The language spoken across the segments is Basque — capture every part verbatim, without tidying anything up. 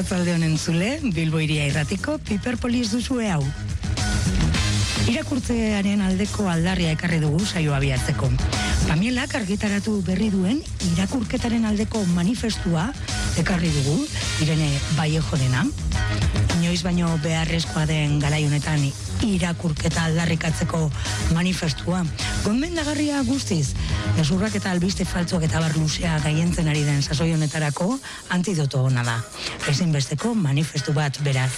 Arratzalde honen zule, Bilbo Hiria Irratiko Piperpolis duzue hau. Irakurtzearen aldeko aldarria ekarri dugu saioa abiatzeko. Pamielak argitaratu berri duen irakurketaren aldeko manifestua ekarri dugu, Irene Baiejorena. Inoiz baino beharrezkoa den garai honetan irakurketa aldarrikatzeko manifestua. Gomendagarria guztiz, gezurrak eta albiste faltzuak eta bar luzea gaientzen ari den sasoi honetarako antidoto ona da. Ezinbesteko manifestu bat beraz.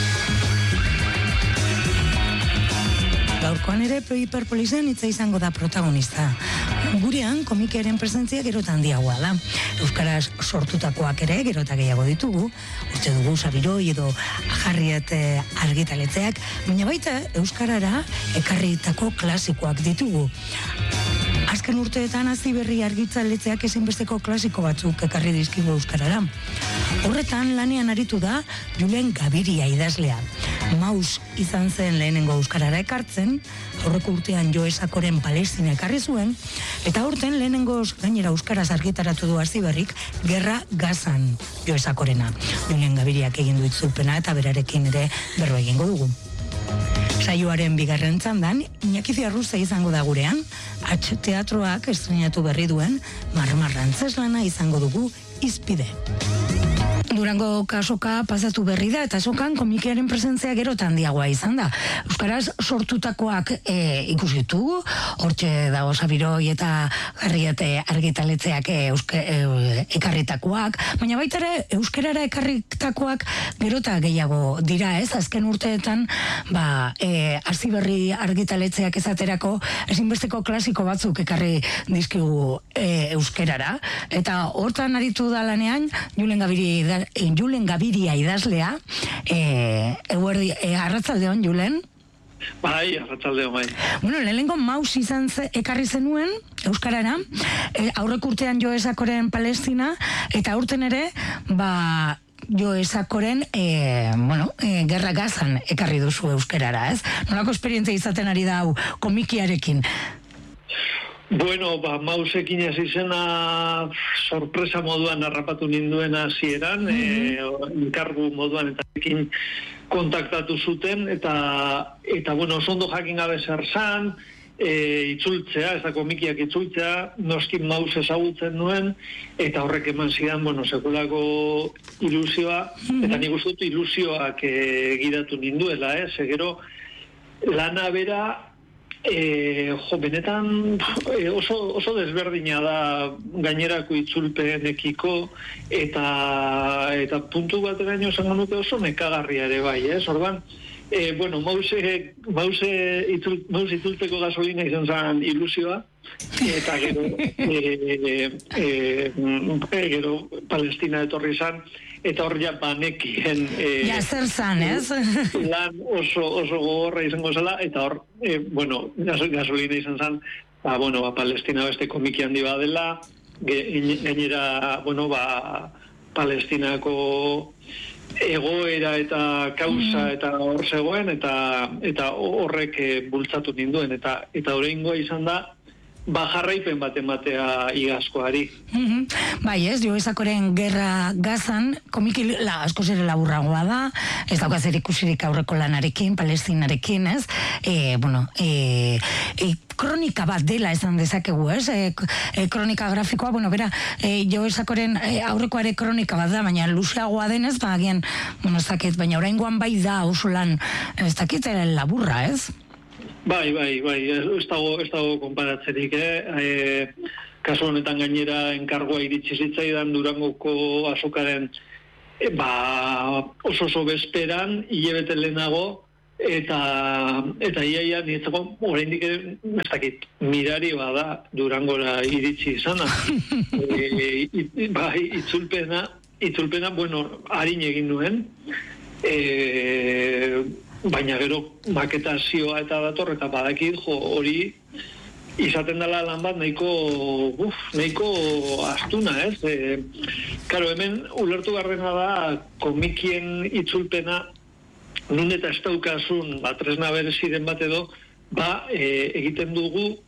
Gaurkoan ere Piperpolisen hitza izango da protagonista. Gurean komikeren presentzia gerota handiagoa da. Euskaraz sortutakoak ere gerota gehiago ditugu. Uste dugu Sabiroi edo Jarriet argitaletzeak, baina baita euskarara ekarritako klasikoak ditugu. Azken urteetan Aziberri argitaletzeak ezinbesteko klasiko batzuk ekarri dizkigu euskarara. Horretan lanean aritu da Julen Gabiria idazlea. Maus izan zen lehenengo euskarara ekartzen, aurreko urtean Joe Sakoren Palestina ekarri zuen, eta aurten lehenengo gainera euskaraz argitaratu du Aziberrik Gerra Gazan Joe Sakorena. Julen Gabiriak egin du itzulpena eta berarekin ere berro egingo dugu. Saioaren bigarren txandan, Iñaki Ziarruza izango da gurean, H Teatroak estrenatu berri duen Marmarra antzeslana izango dugu hizpide. Durango kasoka pasatu berri da, eta sokan komikiaren presentzia gerota handiagoa izan da. Euskaraz sortutakoak e, ikusi ditugu, hortxe dago Sabiroi eta Jarriet argitaletzeak e, euske, e, ekarritakoak, baina baita ere euskarara ekarritakoak gerota gehiago dira, ez? Azken urteetan, ba, e, Aziberri argitaletzeak ezaterako ezinbesteko klasiko batzuk ekarri dizkigu e, euskarara, eta hortan aritu da lanean Julen Gabiria Julen Gabiria idazlea, eh, eguerdi, eh, arratsaldeon, Julen? Bai, arratsaldeon, bai. Bueno, lehenengo Maus izan ze, ekarri zenuen, euskarara, eh, aurrek urtean Joe Sakoren Palestina, eta aurten ere, ba, Joe Sakoren, eh, bueno, eh, Gerra Gazan ekarri duzu euskarara, ez? Nolako esperientzia izaten ari da hau komikiarekin? Bueno, ba, Mausekin hasi zena sorpresa moduan harrapatu ninduen hasieran, mm-hmm. e, enkargu moduan eta ekin kontaktatu zuten, eta, eta bueno, oso ondo jakin gabe zer zan, e, itzultzea, ez da komikiak itzultzea, noskin Maus ezagutzen nuen, eta horrek eman zidan, bueno, sekulako ilusioa, mm-hmm. eta nik uste dut ilusioak e, gidatu ninduela, eh? Segero, lana bera, E, jo, benetan e, oso, oso desberdina da gainerako itzulpenekiko eta eta puntu bat eraino esango nuke oso nekagarria ere bai, ez? Orduan, e, bueno, Mause, Mause itzul, Mause itzulteko gasolina izan zen ilusioa, eta gero, e, e, e, gero Palestina etorri zan, eta hor ja banekien e, ja zer zan, ez? Lan oso, oso gogorra izango zela, eta hor, e, bueno, gasolina izan zan, ba, bueno, ba, Palestina beste komiki handi badela, gainera, bueno, ba, Palestinako egoera eta kausa mm. eta hor zegoen, eta eta horrek e, bultzatu ninduen, eta eta oraingoa izan da, ba, jarraipen bat ematea igazkoari. Mm-hmm. Bai, ez, Joe Sakoren Gerra Gazan, komiki la, asko zere laburragoa da, ez dauka zer ikusirik aurreko lanarekin, Palestinarekin, ez? E, bueno, e, e, kronika bat dela esan dezakegu, ez? E, e, kronika grafikoa, bueno, bera, e, Joe Sakoren e, aurrekoare kronika bat da, baina luzeagoa denez, ba, agian, bueno, ez dakit, baina oraingoan bai da oso lan, ez dakit, laburra, ez? Bai, bai, bai, ez dago, ez dago konparatzerik, eh? E, kasu honetan gainera enkargoa iritsi zitzaidan Durangoko azokaren e, ba, oso oso bezperan, hilabete lehenago, eta eta iaia niretzako oraindik ere ez dakit mirari bada Durangora iritsi izana. e, it, bai, itzulpena, itzulpena, bueno, harin egin nuen, e, baina gero maketazioa eta dator, eta badakit jo hori izaten dela lan bat nahiko uf, nahiko astuna, ez? E, karo, hemen ulertu garrena da komikien itzulpena nun eta ez daukazun, ba, tresna bereziren bat edo, ba, e, egiten dugu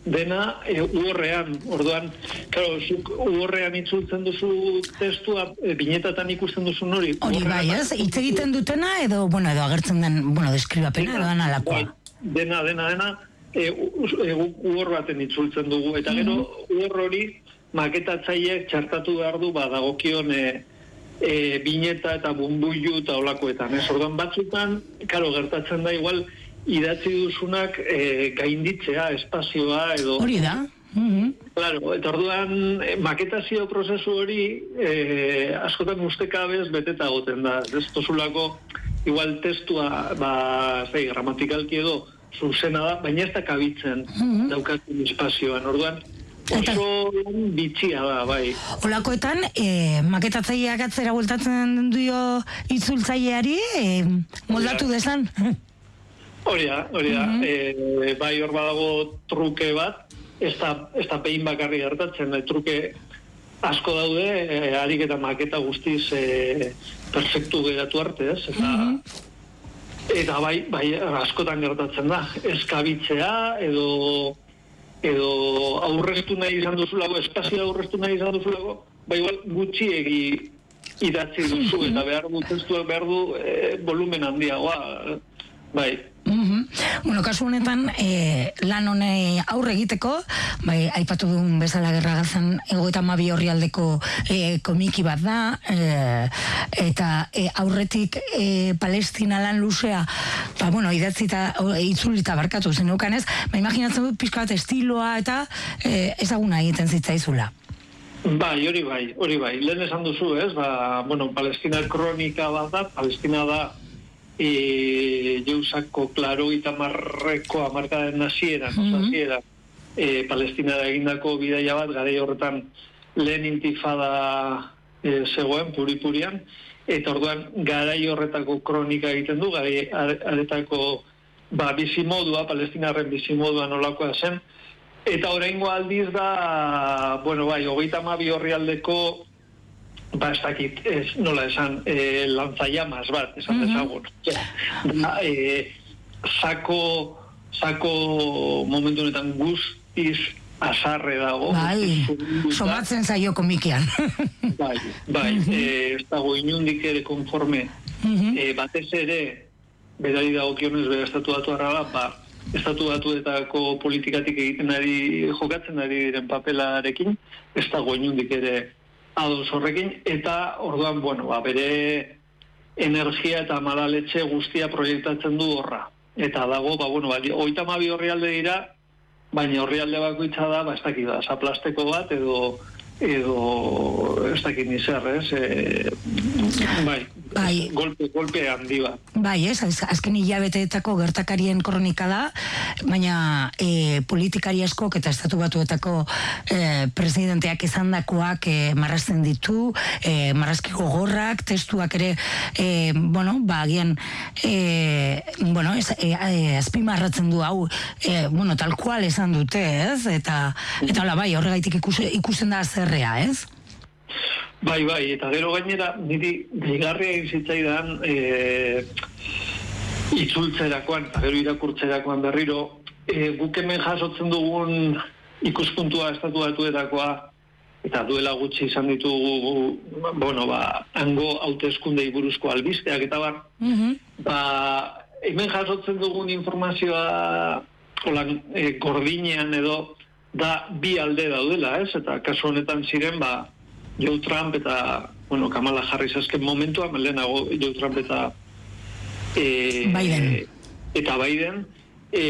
dena e, uhorrean, orduan, claro, zuk uhorrean itzultzen duzu testua, e, binetatan ikusten duzu hori. Hori bai, ez? Hitz egiten dutena edo, bueno, edo agertzen den, bueno, deskribapena edo analakoa. Dena, dena, dena, e, e, uhor baten itzultzen dugu, eta gero uhor hori maketatzaileek txartatu behar du, ba, dagokion e, e, bineta eta bumbuilu eta olakoetan, ez? Orduan batzutan, karo, gertatzen da igual, idatzi duzunak e, gainditzea, espazioa edo... Hori da. Mm-hmm. Claro, eta orduan e, maketazio prozesu hori e, askotan ustekabez beteta goten da. Ez tozulako, igual testua, ba, zei, gramatikalki edo zuzena da, baina ez da kabitzen mm-hmm. daukatzen espazioan. Orduan, oso bitxia da, bai. Olakoetan, e, maketatzaileak atzera bueltatzen dio itzultzaileari, e, moldatu desan? Hori da, hori da. Mm-hmm. e, bai, hor badago truke bat, ez da pein bakarri gertatzen, e, truke asko daude, e, harik eta maketa guztiz e, perfektu geratu arte, ez? Eta, mm-hmm. eta bai, bai, askotan gertatzen da. Eskabitzea, edo edo aurreztu nahi izan duzulago, espazioa aurreztu nahi izan duzulago, bai, igual gutxiegi idatzi duzu, eta behar du, testuak behar du, e, volumen handiagoa, bai. Mm-hmm. Bueno, kasu honetan, e, lan honei aurre egiteko, bai, aipatu duen bezala Gerra Gazan egoita hamabi orrialdeko e, komiki bat da, e, eta e, aurretik e, Palestina lan luzea, ba, bueno, idatzita, itzulita barkatu zenukan ez, ba, imaginatzen dut pixka bat estiloa eta e, ezaguna egiten zitzaizula. Bai, hori bai, hori bai. Lehen esan duzu, ez, ba, bueno, Palestina kronika bat da, Palestina da E, jeusako klaro eta marreko amarkaren hasieran, mm-hmm. hasieran e, Palestinara egindako bidaia bat, garai horretan lehen intifada e, zegoen, puri-purian, eta orduan garai horretako kronika egiten du, garai horretako ba, bizimodua, Palestinarren bizimodua nolakoa zen, eta oraingo aldiz da, bueno bai, hogeita hamabi orrialdeko ba, ez dakit, ez, nola esan, e, lanzallamas bat, esan dezagun. Mm-hmm. E, zako, zako momentu honetan guztiz azarre dago. Bai, somatzen zaio komikian. Bai, bai, e, ez dago inundik ere konforme, mm-hmm. e, batez ere, berari dagokionez bera estatuatu arrala, ba, estatuatuetako politikatik egiten ari, jokatzen ari diren papelarekin, ez dago inundik ere ados horrekin, eta orduan, bueno, ba, bere energia eta malaletxe guztia proiektatzen du horra. Eta dago, ba, bueno, ba, hogeita hamabi orrialde dira, baina orrialde bakoitza da, ba, ez dakit da, zaplasteko bat, edo, edo, ez dakit nizer, ez? E, bai, bai. Golpe, golpe handi bat. Bai, ez, azken hilabeteetako gertakarien kronika da, baina e, politikari askok eta estatu batuetako e, presidenteak izandakoak e, marrazten ditu, e, marrazki gogorrak, testuak ere, e, bueno, ba, agian, e, bueno, ez, e, e, azpimarratzen du hau, e, bueno, tal cual esan dute, ez? Eta, eta hola, bai, horregaitik ikus, ikusten da zerrea, ez? Bai, bai, eta gero gainera, niri deigarria egin zitzaidan e, itzultzerakoan, eta gero irakurtzerakoan berriro, e, guk hemen jasotzen dugun ikuspuntua estatu batuetakoa, eta duela gutxi izan ditugu, bueno, ba, hango hauteskundei buruzko albisteak, eta bar, mm-hmm. ba, hemen jasotzen dugun informazioa holan, e, gordinean edo, da bi alde daudela, ez? Eta kasu honetan ziren, ba, Joe Trump eta, bueno, Kamala Harris azken momentua, lehenago Joe Trump eta e, Biden. Eta Biden. E,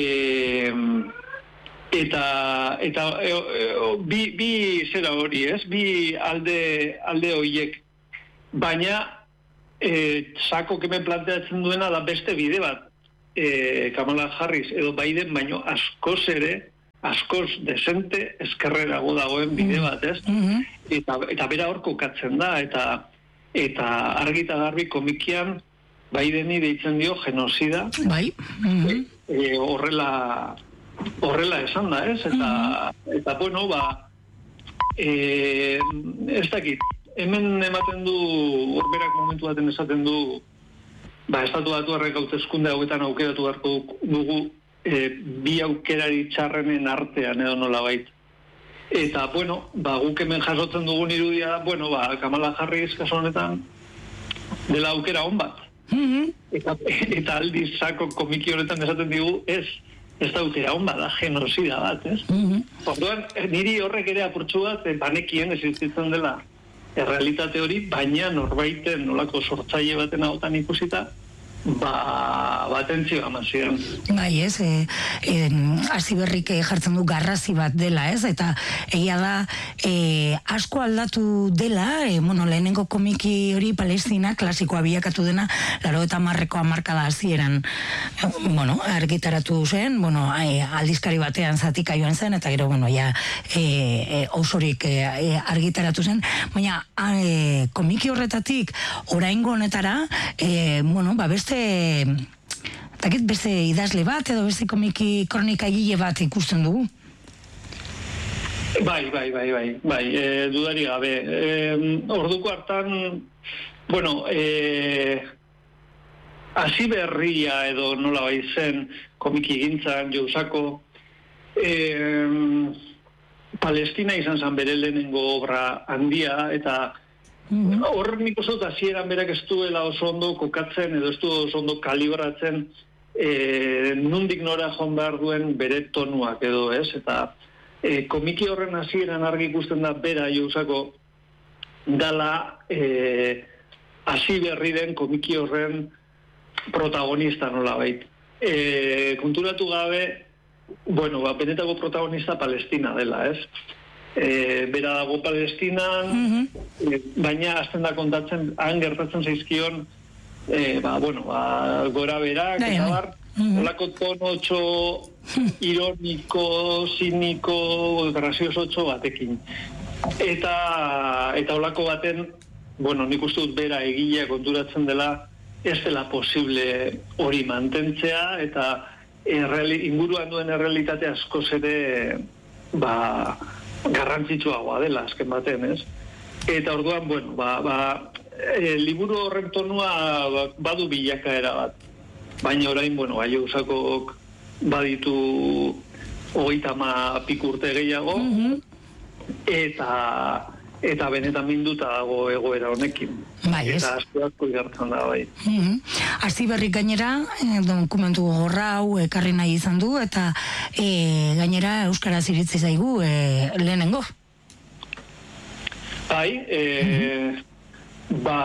eta eta e, e, bi, bi zera hori, ez? Bi alde, alde horiek. Baina, e, sako kemen planteatzen duena da beste bide bat. E, Kamala Harris edo Biden, baino askoz ere, askoz desente eskerrerago dagoen bide bat, ez? Mm-hmm. Eta, eta bera hor kokatzen da, eta eta argi eta garbi komikian Bideni deitzen dio genozida. Bai. Mm-hmm. e, horrela horrela esan da, ez? Eta, mm-hmm. eta bueno, ba e, ez dakit, hemen ematen du, horberak momentu baten esaten du, ba, estatu batu harrek hauteskunde hauetan aukeratu beharko dugu e, bi aukerari txarrenen artean edo nolabait. Eta, bueno, ba, guk hemen jasotzen dugun irudia, bueno, ba, Kamala Harris kasu honetan dela aukera on bat. Mm-hmm. Eta, eta aldiz sako komiki honetan esaten digu, ez, ez da aukera on bat, da genozida bat, ez? Mm-hmm. Orduan, niri horrek ere apurtxu bat, banekien existitzen dela errealitate hori, baina norbaiten nolako sortzaile baten ahotan ikusita, ba, batentzio eman ziren. Bai, ez, e, e, Hasiberrik jartzen du garrazi bat dela, ez, eta egia da, e, asko aldatu dela, e, bueno, lehenengo komiki hori Palestina, klasikoa bilakatu dena, laro eta marreko hamarkada hasieran, bueno, argitaratu zen, bueno, e, aldizkari batean zatika joan zen, eta gero, bueno, ja, e, e, osorik e, argitaratu zen, baina, e, komiki horretatik, oraingo honetara, e, bueno, ba, beste takit beste idazle bat edo beste komiki kronika egile bat ikusten dugu. Bai, bai, bai, bai, bai, e, dudari gabe. E, orduko hartan, bueno, e, Hasiberria edo nola bai zen komiki gintzan, Jousako, e, Palestina izan zen bere lehenengo obra handia, eta Mm-hmm. Hor nik uste dut hasieran berak ez duela oso ondo kokatzen edo ez du oso ondo kalibratzen e, nundik nora joan behar duen bere tonuak edo ez, eta e, komiki horren hasieran argi ikusten da bera Jousako dala e, Hasiberri den komiki horren protagonista nolabait. E, konturatu gabe, bueno, ba, benetako protagonista Palestina dela, ez? E, bera dago Palestinan, mm-hmm. e, baina azten da kontatzen, han gertatzen zaizkion, e, ba, bueno, ba, gora berak, eta bar, mm-hmm. olako tono otxo, ironiko, ziniko, grazioso otxo batekin. Eta, eta olako baten, bueno, nik uste dut bera egilea konturatzen dela, ez dela posible hori mantentzea, eta erreali, inguruan duen errealitate askoz ere, ba, garrantzitsuagoa dela azken baten, ez? Eta orduan, bueno, ba, ba e, liburu horren tonua ba, badu bilakaera bat. Baina orain, bueno, Jousakok baditu hogeita hama pikurte gehiago, mm-hmm. eta eta benetan minduta dago egoera honekin. Bai, eta asko asko igartzen da, bai. Mm-hmm. Hasiberrik gainera, eh, dokumentu gogorra hau ekarri nahi izan du, eta eh, gainera euskaraz iritzi zaigu eh, lehenengo. Bai, eh, mm-hmm. ba,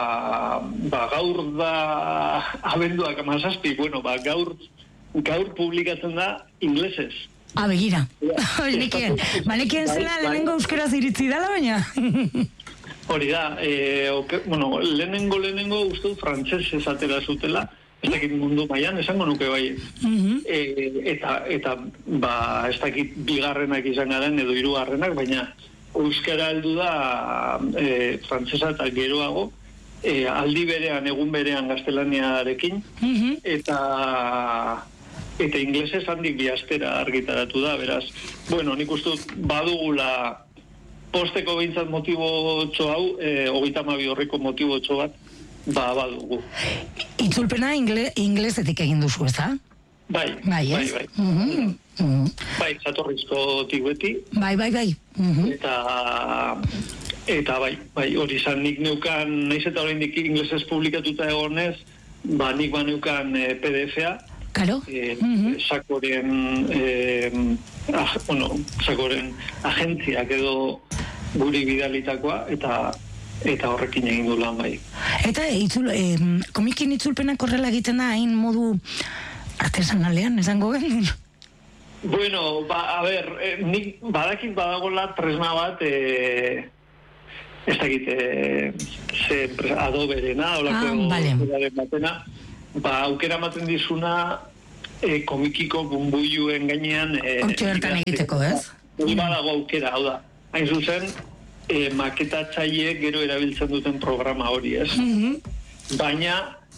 ba gaur da abenduak amazazpi, bueno, ba gaur, gaur publikatzen da inglesez. Ah, begira. Balikien, balikien zela lehenengo euskaraz iritzi dela, baina. Hori da, e, oke, bueno, lehenengo lehenengo uste dut frantsesez atera zutela, ez dakit mundu mailan, esango nuke bai. Mm-hmm. E, eta, eta, ba, ez dakit bigarrenak izan garen edo hirugarrenak, baina euskara heldu da e, frantsesa eta geroago, e, aldi berean, egun berean gaztelaniarekin, mm-hmm. eta... eta inglesez handik bihaztera argitaratu da, beraz. Bueno, nik uste dut badugula posteko behintzat motibotxo hau, e, hogeita hamabi horreko motibotxo bat, ba, badugu. Itzulpena ingle, inglesetik egin duzu, ez da? Bai, bai, bai, bai. Mm-hmm. Mm-hmm. Bai, jatorrizkotik beti. Bai, bai, bai. Mm-hmm. Eta, eta bai, bai, hori izan nik neukan, naiz eta oraindik inglesez publikatuta egonez, ba, nik ba neukan e, P D F-a, Claro. Eh, mm-hmm. Sakoren eh, ah, bueno, Sakoren agentziak edo guri bidalitakoa eta eta horrekin egin du lan bai. Eta itzul, eh, komikin itzulpenak horrela egiten da hain modu artesanalean, esango genuen? Bueno, ba, a ber, eh, nik badakit badagola tresna bat eh, ez dakit eh, ze Adoberena olako ah, vale. batena, ba, aukera ematen dizuna e, komikiko bumbuiluen gainean e, hortxe bertan egiteko, ez? Hori badago aukera, hau da. Hain zuzen, e, maketatzaileek gero erabiltzen duten programa hori, ez? Mm-hmm. Baina,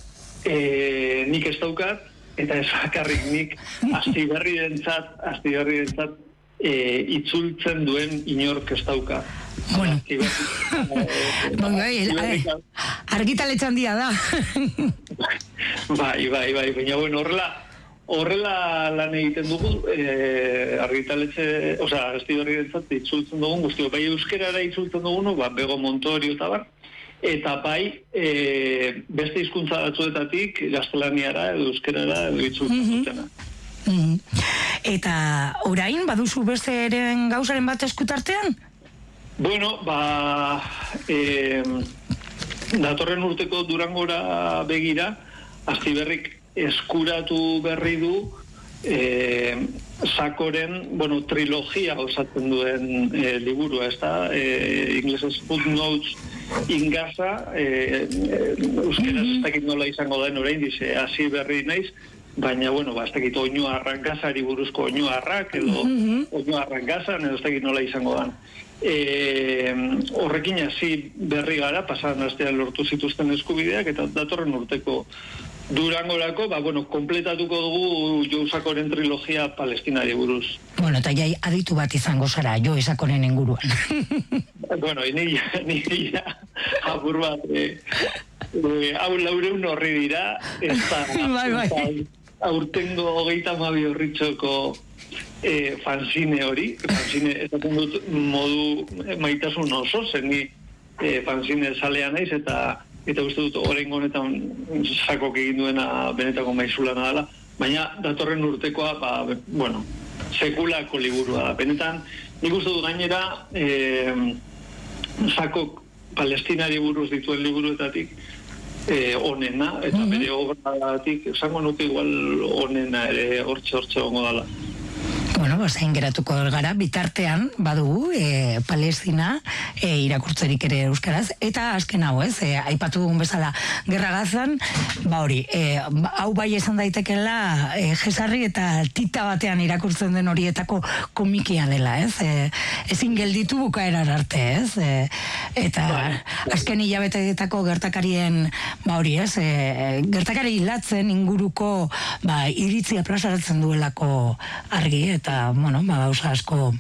e, nik ez daukat, eta ez bakarrik nik, Hasiberrirentzat, Hasiberrirentzat e, itzultzen duen inork ez dauka. Bueno, bon, bai, argitaletxan dia da. Bai, bai, bai, baina bueno, horrela, horrela lan egiten dugu, e, argitaletxe, osea, esti berrientzat itzultzen dugun, guztio, bai euskerara itzultzen dugun, ba, Bego Montorio eta bar, eta bai e, beste hizkuntza batzuetatik gaztelaniara edo euskerara edo itzultzen dutena. Mm-hmm. Eta orain, baduzu beste eren gauzaren bat eskutartean? Bueno, ba, e, datorren urteko Durangora begira, Astiberrik eskuratu berri du e, Sakoren, bueno, trilogia osatzen duen e, liburua, ez da? E, inglesez Footnotes in Gaza, e, e, euskeraz ez dakit nola izango den orain, dice, hasi berri naiz, baina, bueno, ba, ez dakit oinu arrankazari buruzko oinu arrak, edo mm-hmm. oinu arrankazan, edo ez dakit nola izango den. E, horrekin hasi berri gara, pasadan astean lortu zituzten eskubideak, eta datorren urteko Durangorako, ba, bueno, kompletatuko dugu Jo Sakoren trilogia Palestinari buruz. Bueno, eta jai aditu bat izango zara, Jo Sakoren inguruan. Bueno, ni ja, apur bat, e, e, hau laureun horri dira, ez da, bai, bai. aurtengo hogeita hamabi horritxoko e, fanzine hori, fanzine, ez dut modu maitasun oso, zen ni e, fanzine salea naiz, eta eta uste dut oraingo honetan Sakok egin duena benetako maizulana dela, baina datorren urtekoa, ba, bueno, sekulako liburua da. Benetan, nik uste dut gainera, e, Sakok Palestinari buruz dituen liburuetatik e, onena, eta mm-hmm. bere obradatik, esango nuke igual onena ere hortxe-hortxe gongo dela. Bueno, zain geratuko gara, bitartean badugu e, Palestina e, irakurtzerik ere euskaraz, eta azken hau ez, e, aipatu dugun bezala Gerra Gazan, ba hori, e, hau bai esan daitekela e, jesarri eta tita batean irakurtzen den horietako komikia dela, ez? E, ezin gelditu bukaerar arte, ez? E, eta azken hilabeteetako gertakarien, ba hori ez, e, gertakari hilatzen inguruko ba, iritzia plazaratzen duelako argi, eta bueno, ba, gauza asko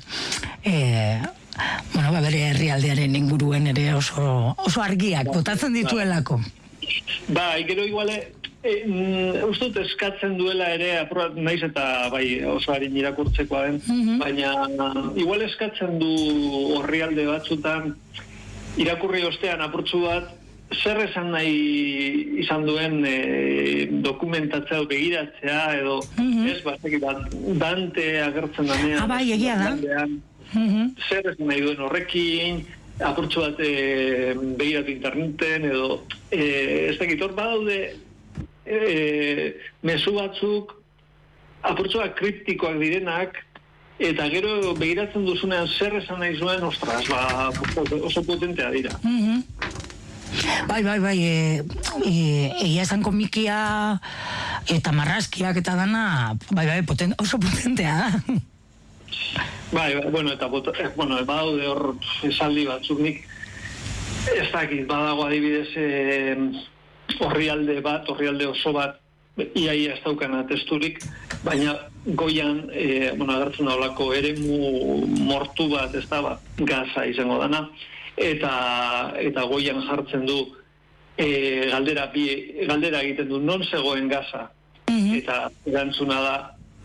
e, bueno, ba, bere herrialdearen inguruen ere oso, oso argiak botatzen dituelako. Ba, ikero iguale e, mm, uste dut eskatzen duela ere apurat naiz eta bai oso harin irakurtzekoa den, mm-hmm. baina igual eskatzen du orrialde batzutan irakurri ostean apurtzu bat zer esan nahi izan duen e, dokumentatzea o begiratzea edo mm-hmm. ez, bat, Dante agertzen danean. Ah, bai, egia da. Mm-hmm. Zer esan nahi duen horrekin, apurtxo bat e, begiratu interneten edo e, ez dakit hor badaude e, mezu batzuk apurtxo bat kriptikoak direnak eta gero begiratzen duzunean zer esan nahi zuen, ostras, ba, oso potentea dira. Mm-hmm. Bai, bai, bai, e, e, egia esan komikia eta marrazkiak eta dana, bai, bai, poten, oso potentea da. Bai, bai, bueno, eta eh, bueno, badaude hor esaldi batzuk nik, ez dakit, badago adibidez eh, orrialde bat, orrialde oso bat, iaia ez daukana testurik, baina goian, eh, bueno, agertzen daulako eremu mortu bat, ez da, bat, Gaza izango dana, eta eta goian jartzen du e, galdera bi, galdera egiten du non zegoen Gaza mm-hmm. eta erantzuna da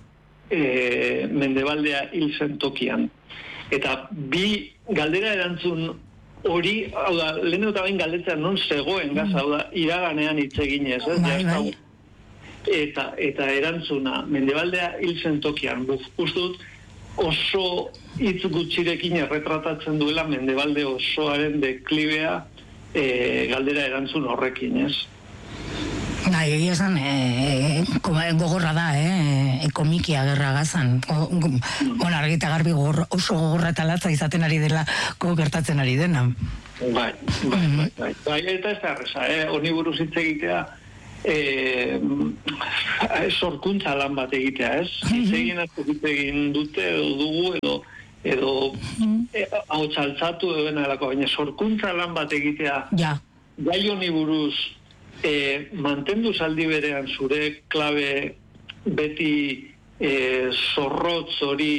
e, Mendebaldea hil zen tokian eta bi galdera erantzun hori, hau da, lehen eta bain galdetzea non zegoen Gaza, hau da, iraganean hitz eginez, ez? Bai, bai. Eta, eta erantzuna Mendebaldea hil zen tokian, uste dut oso hitz gutxirekin erretratatzen duela Mendebalde osoaren deklibea e, galdera erantzun horrekin, ez? Bai, egia esan, e, gogorra da, eh? E, komikia Gerra Gazan. Bueno, argita garbi gogor, oso gogorra eta latza izaten ari dela gertatzen ari dena. Bai, bai, bai, bai, bai, eta ez da erreza, eh? Honi buruz hitz egitea, E, sorkuntza lan bat egitea, ez? Hitz egin asko hitz egin dute edo dugu edo edo e, hau txaltzatu edo benalako, baina sorkuntza lan bat egitea ja. Gai honi buruz e, mantendu zaldi berean zure klabe beti e, zorrotz hori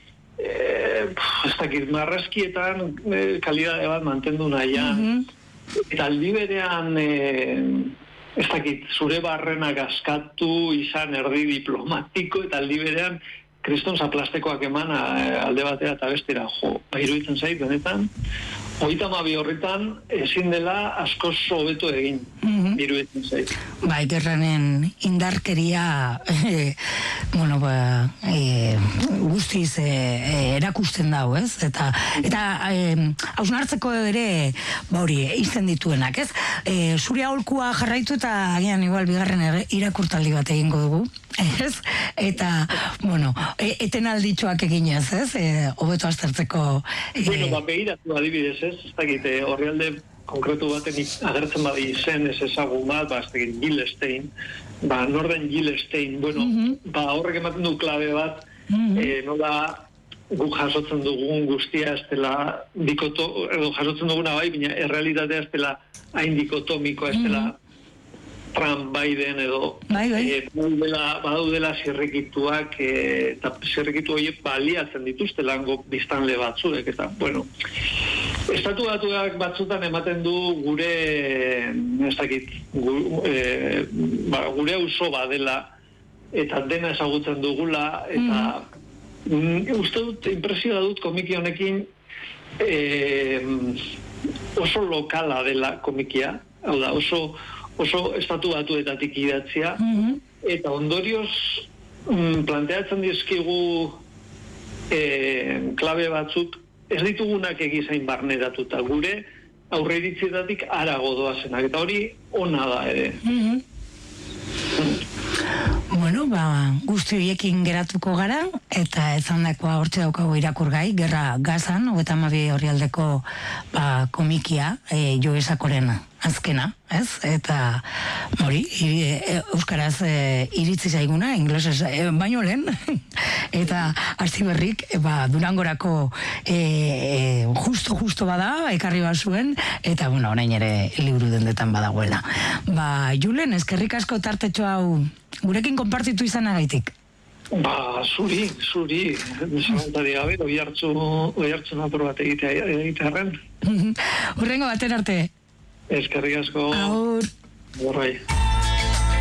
e, ez dakit marrazkietan e, kalidade bat mantendu nahian mm-hmm. eta aldi berean e, ez dakit, zure barrena gaskatu, izan erdi diplomatiko, eta aldi berean, kriston zaplastekoak eman alde batera eta bestera, jo, iruditzen zait, benetan, hogeita hamabi horretan ezin dela askoz hobeto egin, mm-hmm. iruditzen zait. Bai, gerranen indarkeria, e, bueno, ba, e, guztiz e, e, erakusten dau, ez? Eta, eta e, hausnartzeko ere, ba hori, izten dituenak, ez? E, zure aholkua jarraitu eta agian igual bigarren irakurtaldi bat egingo dugu, ez? Eta, bueno, e, eten alditxoak eginez, ez? E, hobeto aztertzeko... E, bueno, ba, behiratu adibidez, ez? Ez dakit, horrealde konkretu baten agertzen badi izen ez ezagun bat, ba, ez dakit, Gilestein, ba, Norden Gilestein, bueno, mm-hmm. ba, horrek ematen du klabe bat, mm-hmm. e, nola guk jasotzen dugun guztia ez dela dikoto, edo jasotzen duguna bai, baina errealitatea ez dela hain dikotomikoa, ez dela mm-hmm. Trump, Biden edo bai, bai. E, badaudela, badaudela zirrikituak e, eta zirrikitu horiek baliatzen dituzte lango biztanle batzuek eta, bueno, estatu batuak batzutan ematen du gure ez dakit gu, e, ba, gure auzo badela eta dena ezagutzen dugula eta mm. uste dut, impresioa dut komiki honekin e, oso lokala dela komikia, hau da, oso oso estatu batuetatik idatzia, mm-hmm. eta ondorioz mm, planteatzen dizkigu e, klabe batzuk ez ditugunak egizain barneratuta, gure aurreiritzietatik arago doazenak, eta hori ona da ere. Mm-hmm. Mm. Bueno, ba, guzti horiekin geratuko gara, eta ezandakoa hortze daukago irakurgai, Gerra Gazan, hogeita hamabi orrialdeko ba, komikia, e, Jo Esakoren azkena, ez? Eta hori, e, euskaraz e, iritzi zaiguna, inglesez e, baino lehen, eta Astiberrik e, ba, Durangorako e, e, justo-justo bada, ekarri bazuen, eta bueno, orain ere liburu dendetan badagoela. Ba, Julen, eskerrik asko tartetxo hau gurekin konpartitu izanagaitik. Ba, zuri, zuri, zalantari gabe, oi hartzu, oi hartzu napor bat egitearen. Hurrengo baten arte. Eskerrik asko. Aur. Borrai.